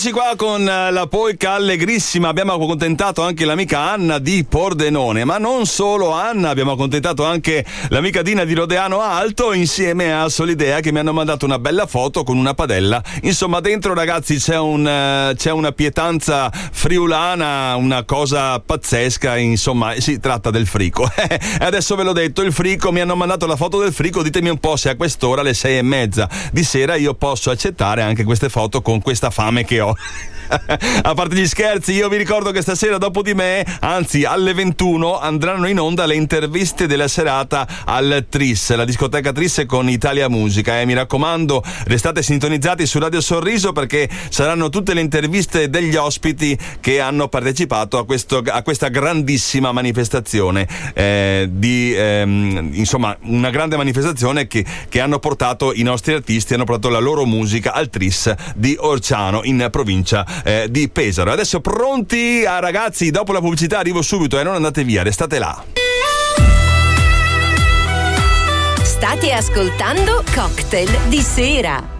Qua con la polka allegrissima abbiamo accontentato anche l'amica Anna di Pordenone, ma non solo Anna, abbiamo accontentato anche l'amica Dina di Rodeano Alto insieme a Solidea, che mi hanno mandato una bella foto con una padella. Insomma, dentro, ragazzi, c'è una pietanza friulana, una cosa pazzesca. Insomma, si tratta del frico. Adesso ve l'ho detto, il frico, mi hanno mandato la foto del frico. Ditemi un po' se a quest'ora, alle 6:30 di sera, io posso accettare anche queste foto con questa fame che ho. A parte gli scherzi, io vi ricordo che stasera dopo di me, anzi alle 21, andranno in onda le interviste della serata al Tris, la discoteca Tris con Italia Musica. Mi raccomando, restate sintonizzati su Radio Sorriso, perché saranno tutte le interviste degli ospiti che hanno partecipato a questa grandissima manifestazione, insomma, una grande manifestazione che hanno portato i nostri artisti, hanno portato la loro musica al Tris di Orciano, in provincia di Pesaro. Adesso pronti? Ragazzi, dopo la pubblicità arrivo subito e non andate via, restate là. State ascoltando Cocktail di sera.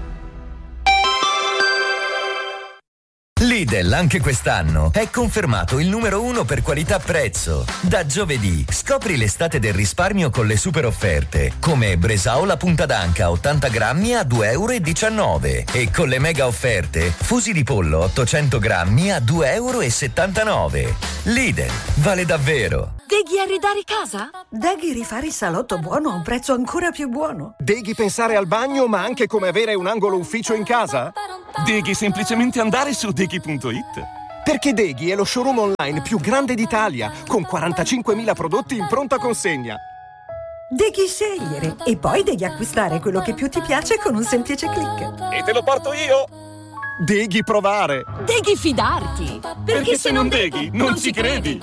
Lidl anche quest'anno è confermato il numero 1 per qualità-prezzo. Da giovedì scopri l'estate del risparmio con le super offerte, come Bresaola punta d'anca 80 grammi a 2,19 euro e con le mega offerte fusi di pollo 800 grammi a 2,79 euro. Lidl, vale davvero. Deghi arredare casa? Deghi rifare il salotto buono a un prezzo ancora più buono. Deghi pensare al bagno, ma anche come avere un angolo ufficio in casa? Deghi semplicemente andare su deghi.it. Perché Deghi è lo showroom online più grande d'Italia, con 45.000 prodotti in pronta consegna. Deghi scegliere e poi devi acquistare quello che più ti piace con un semplice click. E te lo porto io! Deghi provare. Deghi fidarti. Perché se non deghi, non ci credi.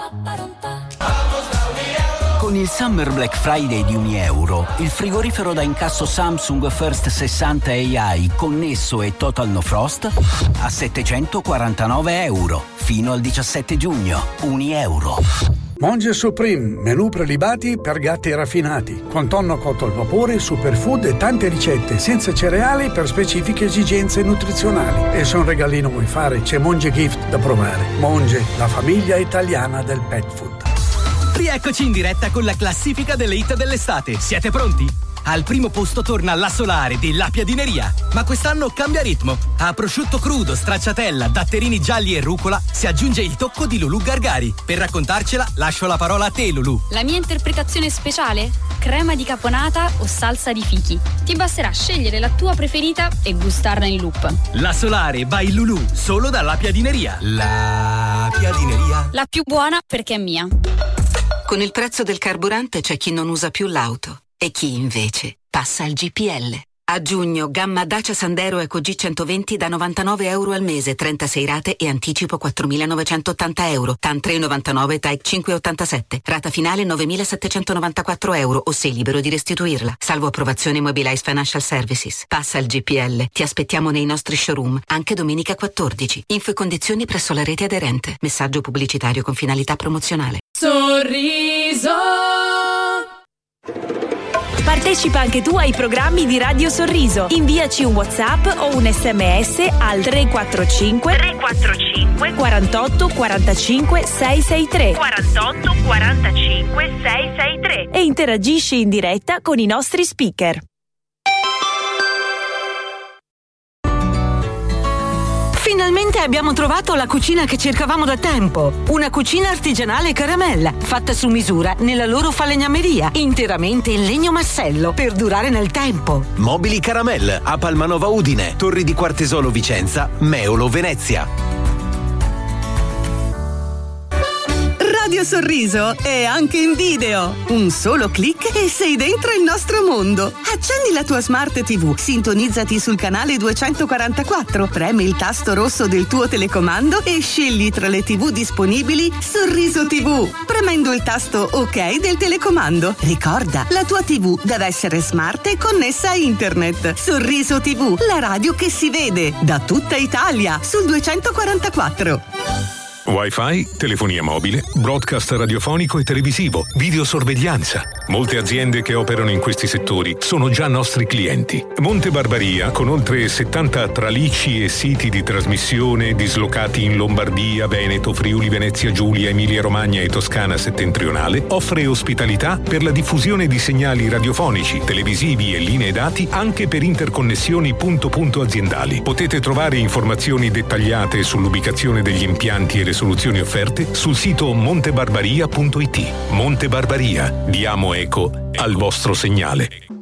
Con il Summer Black Friday di €1, il frigorifero da incasso Samsung First 60 AI connesso e Total No Frost a €749 fino al 17 giugno. €1. Monge Supreme, menù prelibati per gatti raffinati, con tonno cotto al vapore, superfood e tante ricette senza cereali per specifiche esigenze nutrizionali. E se un regalino vuoi fare, c'è Monge Gift da provare. Monge, la famiglia italiana del pet food. Rieccoci in diretta con la classifica delle hit dell'estate. Siete pronti? Al primo posto torna La Solare della Piadineria, ma quest'anno cambia ritmo. A prosciutto crudo, stracciatella, datterini gialli e rucola si aggiunge il tocco di Lulù Gargari. Per raccontarcela lascio la parola a te, Lulù. La mia interpretazione speciale? Crema di caponata o salsa di fichi. Ti basterà scegliere la tua preferita e gustarla in loop. La Solare by Lulù, solo dalla Piadineria. La Piadineria. La più buona perché è mia. Con il prezzo del carburante c'è chi non usa più l'auto e chi invece passa al GPL. A giugno, gamma Dacia Sandero Eco G120 da €99 al mese, 36 rate e anticipo €4.980. TAN 3,99, TAEC 5,87. Rata finale €9.794 o sei libero di restituirla. Salvo approvazione Mobilize Financial Services. Passa al GPL. Ti aspettiamo nei nostri showroom, anche domenica 14. Info e condizioni presso la rete aderente. Messaggio pubblicitario con finalità promozionale. Sorriso. Partecipa anche tu ai programmi di Radio Sorriso. Inviaci un WhatsApp o un SMS al 345 48 45 663 48 45 663 e interagisci in diretta con i nostri speaker. Finalmente abbiamo trovato la cucina che cercavamo da tempo. Una cucina artigianale Caramella, fatta su misura nella loro falegnameria, interamente in legno massello per durare nel tempo. Mobili Caramel a Palmanova Udine, Torri di Quartesolo Vicenza, Meolo Venezia. Radio Sorriso è anche in video. Un solo click e sei dentro il nostro mondo. Accendi la tua Smart TV, sintonizzati sul canale 244, premi il tasto rosso del tuo telecomando e scegli tra le TV disponibili Sorriso TV, premendo il tasto OK del telecomando. Ricorda, la tua TV deve essere smart e connessa a internet. Sorriso TV, la radio che si vede da tutta Italia sul 244. Wi-Fi, telefonia mobile, broadcast radiofonico e televisivo, videosorveglianza. Molte aziende che operano in questi settori sono già nostri clienti. Monte Barbaria, con oltre 70 tralicci e siti di trasmissione dislocati in Lombardia, Veneto, Friuli, Venezia Giulia, Emilia Romagna e Toscana settentrionale, offre ospitalità per la diffusione di segnali radiofonici, televisivi e linee dati anche per interconnessioni punto-punto aziendali. Potete trovare informazioni dettagliate sull'ubicazione degli impianti e le soluzioni offerte sul sito montebarbaria.it. Monte Barbaria, diamo eco al vostro segnale.